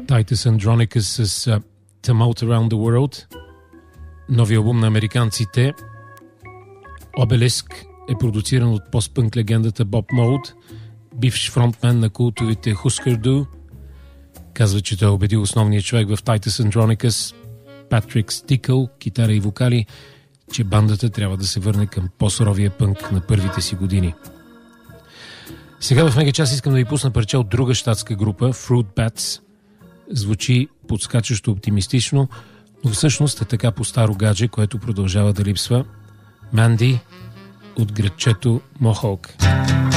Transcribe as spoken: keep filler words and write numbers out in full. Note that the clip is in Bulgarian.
Titus Andronicus с uh, Tumult Around the World, новия албум на американците. Obelisk е продуциран от постпънк легендата Боб Mould, бивш фронтмен на култовите Husker Du. Казва, че той е убедил основния човек в Titus Andronicus, Патрик Стикъл, китара и вокали, че бандата трябва да се върне към по-суровия пънк на първите си години. Сега в Мегачас искам да ви пусна парче от друга щатска група, Fruit Bats. Звучи подскачащо оптимистично, но всъщност е така по старо гадже, което продължава да липсва. Манди от градчето Мохок.